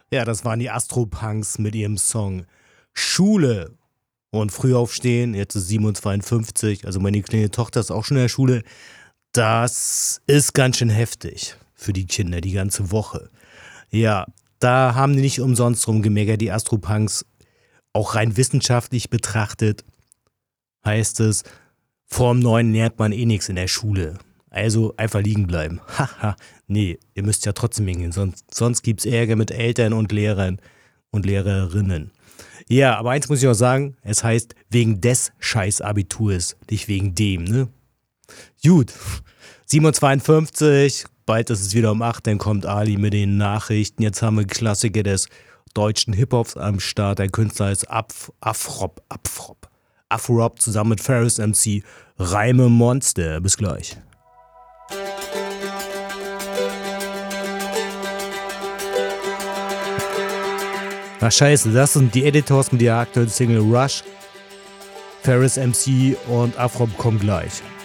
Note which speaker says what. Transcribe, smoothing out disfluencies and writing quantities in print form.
Speaker 1: Ja, das waren die Astropunks mit ihrem Song Schule. Und früh aufstehen, jetzt ist 7:52 Uhr, also meine kleine Tochter ist auch schon in der Schule. Das ist ganz schön heftig für die Kinder, die ganze Woche. Ja, da haben die nicht umsonst rumgemeckert, die Astropunks. Auch rein wissenschaftlich betrachtet heißt es, vorm 9 lernt man eh nichts in der Schule. Also einfach liegen bleiben. Haha, nee, ihr müsst ja trotzdem hingehen, sonst gibt's Ärger mit Eltern und Lehrern und Lehrerinnen. Ja, aber eins muss ich auch sagen, es heißt wegen des Scheiß-Abiturs, nicht wegen dem, ne? Gut, 7:52 Uhr, bald ist es wieder um 8 Uhr, dann kommt Ali mit den Nachrichten. Jetzt haben wir Klassiker des deutschen Hip-Hops am Start. Der Künstler ist Afrop zusammen mit Ferris MC, Reime Monster. Bis gleich. Ach scheiße, das sind die Editors mit der aktuellen Single Rush. Ferris MC und Afrop kommen gleich.